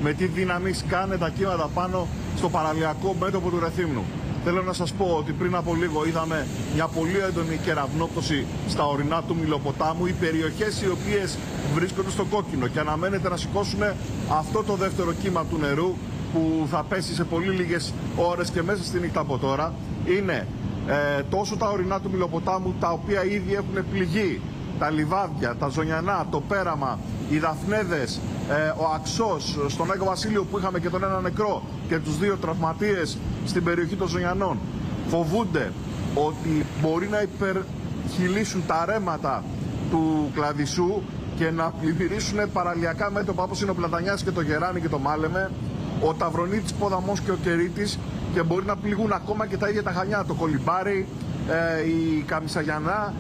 με τι δύναμη σκάνε τα κύματα πάνω στο παραλιακό μέτωπο του Ρεθύμνου. Θέλω να σας πω ότι πριν από λίγο είδαμε μια πολύ έντονη κεραυνόπτωση στα ορεινά του Μηλοποτάμου, οι περιοχές οι οποίες βρίσκονται στο κόκκινο, και αναμένεται να σηκώσουν αυτό το δεύτερο κύμα του νερού που θα πέσει σε πολύ λίγες ώρες και μέσα στη νύχτα από τώρα. Είναι τόσο τα ορεινά του Μηλοποτάμου, τα οποία ήδη έχουν πληγεί, τα Λιβάδια, τα Ζωνιανά, το Πέραμα, οι Δαφνέδες, ο Αξός, στον Άγιο Βασίλειο που είχαμε και τον ένα νεκρό και τους 2 τραυματίες στην περιοχή των Ζωνιανών. Φοβούνται ότι μπορεί να υπερχειλήσουν τα ρέματα του Κλαδισσού και να πλημμυρίσουν παραλιακά μέτωπα όπως είναι ο Πλατανιάς και το Γεράνι και το Μάλεμε, ο Ταυρονίτης, Ποδαμός και ο Κερίτης, και μπορεί να πληγούν ακόμα και τα ίδια τα Χανιά, το Κολυμπάρι, η Καμισαγιανά,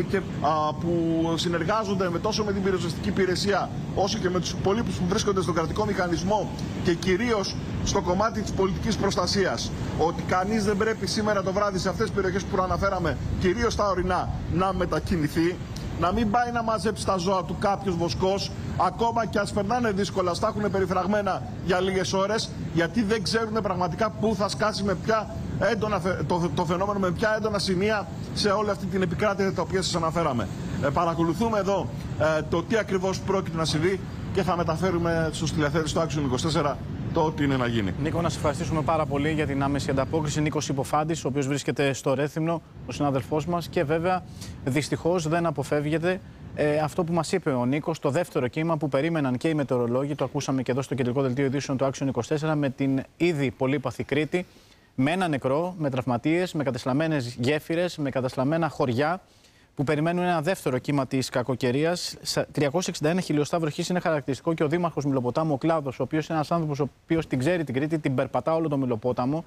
που συνεργάζονται τόσο με την πυροσβεστική υπηρεσία όσο και με τους υπολείπους που βρίσκονται στον κρατικό μηχανισμό και κυρίως στο κομμάτι της πολιτικής προστασίας. Ότι κανείς δεν πρέπει σήμερα το βράδυ σε αυτές τις περιοχές που αναφέραμε, κυρίως τα ορεινά, να μετακινηθεί, να μην πάει να μαζέψει τα ζώα του κάποιος βοσκός, ακόμα και ας περνάνε δύσκολα, στα έχουν περιφραγμένα για λίγες ώρες, γιατί δεν ξέρουν πραγματικά πού θα σκάσει με ποια έντονα, το φαινόμενο, με ποια έντονα σημεία σε όλη αυτή την επικράτεια τα οποία σας αναφέραμε. Παρακολουθούμε εδώ το τι ακριβώς πρόκειται να συμβεί και θα μεταφέρουμε στους τηλεθεατές του Action 24 το ό,τι είναι να γίνει. Νίκο, να σας ευχαριστήσουμε πάρα πολύ για την άμεση ανταπόκριση. Νίκος Υποφάντης, ο οποίος βρίσκεται στο Ρέθυμνο, ο συνάδελφός μας, και βέβαια δυστυχώς δεν αποφεύγεται αυτό που μας είπε ο Νίκος, το δεύτερο κύμα που περίμεναν και οι μετεωρολόγοι, το ακούσαμε και εδώ στο κεντρικό δελτίο ειδήσεων του Action 24, με την ήδη πολύπαθη Κρήτη, με ένα νεκρό, με τραυματίες, με κατεστραμμένες γέφυρες, με κατεστραμμένα χωριά που περιμένουν ένα δεύτερο κύμα της κακοκαιρίας. 361 χιλιοστά βροχής είναι χαρακτηριστικό, και ο δήμαρχος Μηλοποτάμου, ο Κλάδος, ο οποίος είναι ένας άνθρωπος ο οποίος την ξέρει την Κρήτη, την περπατά όλο το Μηλοπόταμο,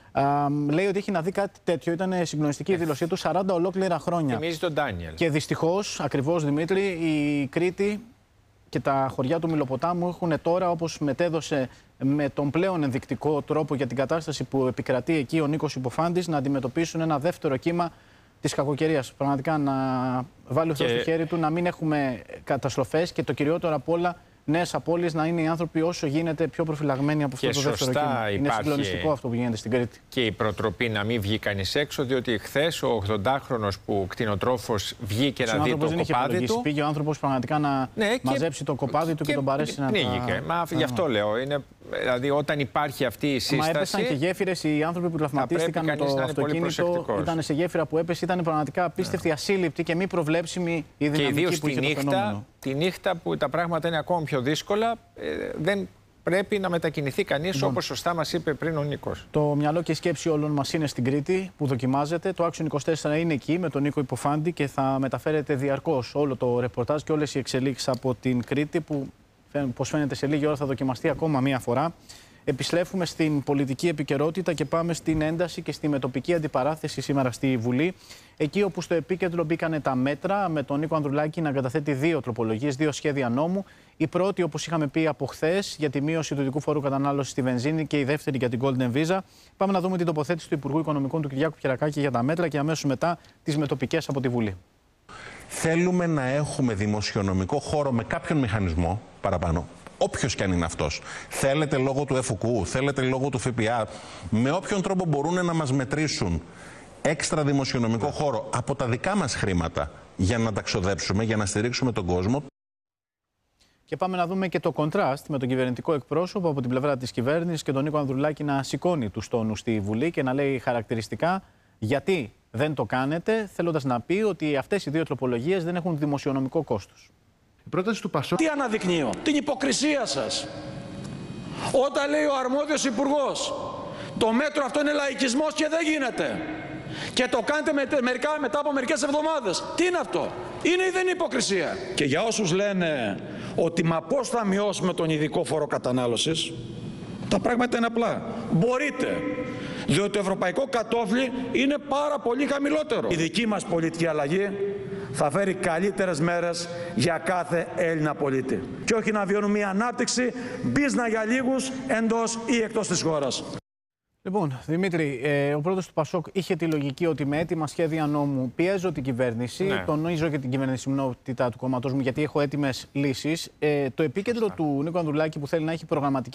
λέει ότι έχει να δει κάτι τέτοιο. Ήταν συγκλονιστική η δήλωσή του, 40 ολόκληρα χρόνια. Θυμίζει τον Ντάνιελ. Και δυστυχώς, ακριβώς Δημήτρη, η Κρήτη και τα χωριά του Μηλοποτάμου έχουν τώρα, όπως μετέδωσε με τον πλέον ενδεικτικό τρόπο για την κατάσταση που επικρατεί εκεί ο Νίκος Υποφάντης, να αντιμετωπίσουν ένα δεύτερο κύμα της κακοκαιρίας. Πραγματικά να βάλει ο Θεός στο χέρι του, να μην έχουμε καταστροφές, και το κυριότερο απ' όλα, νέες απώλειες, να είναι οι άνθρωποι όσο γίνεται πιο προφυλαγμένοι από αυτό το δεύτερο κύμα. Είναι συγκλονιστικό αυτό που γίνεται στην Κρήτη. Και η προτροπή να μην βγει κανείς έξω, διότι χθες ο 80χρονος που κτηνοτρόφος βγήκε να δει το κοπάδι του. Πήγε ο άνθρωπος πραγματικά να μαζέψει το κοπάδι του και τον παρέσει να πνίγηκε. Μα γι' αυτό λέω. Είναι, δηλαδή, όταν υπάρχει αυτή η σύσταση. Μα έπεσαν και γέφυρες, οι άνθρωποι που τραυματίστηκαν με το αυτοκίνητο. Ήταν σε γέφυρα που έπεσε, ήταν πραγματικά απίστευτη, ασύλληπτη και μη προβλέψιμη η δυναμική που είχε το φαινόμενο. Τη νύχτα που τα πράγματα είναι ακόμα πιο δύσκολα, δεν πρέπει να μετακινηθεί κανείς, όπως σωστά μας είπε πριν ο Νίκος. Το μυαλό και η σκέψη όλων μας είναι στην Κρήτη που δοκιμάζεται. Το Action 24 είναι εκεί με τον Νίκο Υποφάντη και θα μεταφέρεται διαρκώς όλο το ρεπορτάζ και όλες οι εξελίξεις από την Κρήτη, που πώς φαίνεται σε λίγη ώρα θα δοκιμαστεί ακόμα μία φορά. Επιστρέφουμε στην πολιτική επικαιρότητα και πάμε στην ένταση και στη μετοπική αντιπαράθεση σήμερα στη Βουλή. Εκεί όπου στο επίκεντρο μπήκανε τα μέτρα, με τον Νίκο Ανδρουλάκη να καταθέτει 2 τροπολογίες, 2 σχέδια νόμου. Η πρώτη, όπως είχαμε πει από χθες, για τη μείωση του ειδικού φόρου κατανάλωσης στη βενζίνη, και η δεύτερη για την Golden Visa. Πάμε να δούμε την τοποθέτηση του Υπουργού Οικονομικών του Κυριάκου Πιερακάκη για τα μέτρα και αμέσως μετά τις μετοπικές από τη Βουλή. Θέλουμε να έχουμε δημοσιονομικό χώρο με κάποιον μηχανισμό παραπάνω. Όποιος και αν είναι αυτός. Θέλετε λόγω του ΕΦΟΚΟΥ, θέλετε λόγω του ΦΠΑ, με όποιον τρόπο μπορούν να μας μετρήσουν έξτρα δημοσιονομικό χώρο από τα δικά μας χρήματα για να τα ξοδέψουμε, για να στηρίξουμε τον κόσμο. Και πάμε να δούμε και το κοντράστ με τον κυβερνητικό εκπρόσωπο από την πλευρά της κυβέρνησης και τον Νίκο Ανδρουλάκη να σηκώνει τους τόνους στη Βουλή και να λέει χαρακτηριστικά γιατί δεν το κάνετε, θέλοντας να πει ότι αυτές οι 2 τροπολογίες δεν έχουν δημοσιονομικό κόστος. Η πρόταση του Πασόκ. Τι αναδεικνύω? Την υποκρισία σας. Όταν λέει ο αρμόδιος υπουργός, το μέτρο αυτό είναι λαϊκισμός και δεν γίνεται, και το κάνετε μετά από μερικές εβδομάδες. Τι είναι αυτό? Είναι ή δεν είναι υποκρισία? Και για όσους λένε ότι μα πώς θα μειώσουμε τον ειδικό φόρο κατανάλωσης, τα πράγματα είναι απλά. Μπορείτε. Διότι το ευρωπαϊκό κατόφλι είναι πάρα πολύ χαμηλότερο. Η δική μας πολιτική αλλαγή θα φέρει καλύτερες μέρες για κάθε Έλληνα πολίτη. Και όχι να βιώνουμε μια ανάπτυξη μπίζνα για λίγους εντός ή εκτός της χώρας. Λοιπόν, Δημήτρη, ο πρόεδρος του Πασόκ είχε τη λογική ότι με έτοιμα σχέδια νόμου πιέζω την κυβέρνηση, τονίζω και την κυβερνησιμότητα του κόμματός μου γιατί έχω έτοιμες λύσεις. Το επίκεντρο του Νίκου Ανδρουλάκη που θέλει να έχει προγραμματική